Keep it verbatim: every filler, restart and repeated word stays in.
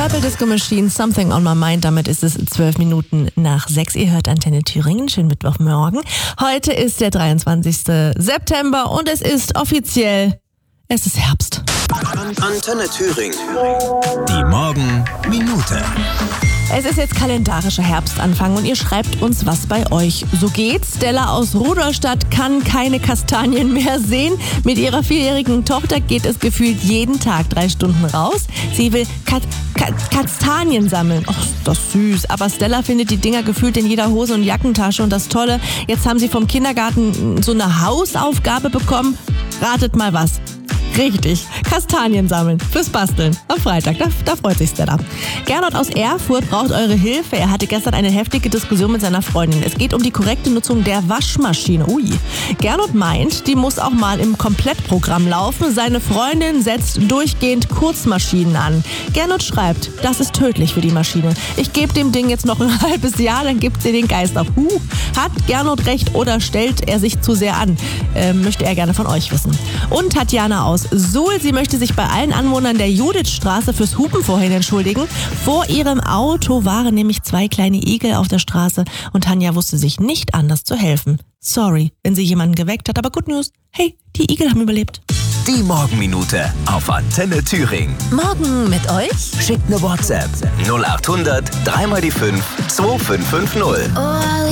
Purple Disco Machine, Something on My Mind. Damit ist es zwölf Minuten nach sechs. Ihr hört Antenne Thüringen. Schönen Mittwochmorgen. Heute ist der dreiundzwanzigster September und es ist offiziell, es ist Herbst. Antenne Thüringen. Die Morgenminute. Es ist jetzt kalendarischer Herbstanfang und ihr schreibt uns, was bei euch so geht. Stella aus Rudolstadt kann keine Kastanien mehr sehen. Mit ihrer vierjährigen Tochter geht es gefühlt jeden Tag drei Stunden raus. Sie will Kat Kat Kastanien sammeln. Och, ist das süß. Aber Stella findet die Dinger gefühlt in jeder Hose und Jackentasche. Und das Tolle, jetzt haben sie vom Kindergarten so eine Hausaufgabe bekommen. Ratet mal was. Richtig, Kastanien sammeln fürs Basteln am Freitag, da, da freut sich Stella. Gernot aus Erfurt braucht eure Hilfe. Er hatte gestern eine heftige Diskussion mit seiner Freundin. Es geht um die korrekte Nutzung der Waschmaschine. Ui. Gernot meint, die muss auch mal im Komplettprogramm laufen. Seine Freundin setzt durchgehend Kurzmaschinen an. Gernot schreibt, das ist tödlich für die Maschine. Ich gebe dem Ding jetzt noch ein halbes Jahr, dann gibt sie den Geist auf. Huh. Hat Gernot recht oder stellt er sich zu sehr an? Ähm, möchte er gerne von euch wissen. Und Tatjana aus Suhl, sie möchte sich bei allen Anwohnern der Judithstraße fürs Hupen vorhin entschuldigen. Vor ihrem Auto waren nämlich zwei kleine Igel auf der Straße und Tanja wusste sich nicht anders zu helfen. Sorry, wenn sie jemanden geweckt hat, aber Good News. Hey, die Igel haben überlebt. Die Morgenminute auf Antenne Thüringen. Morgen mit euch? Schickt eine WhatsApp null acht hundert drei mal die fünf zwei fünf fünf null.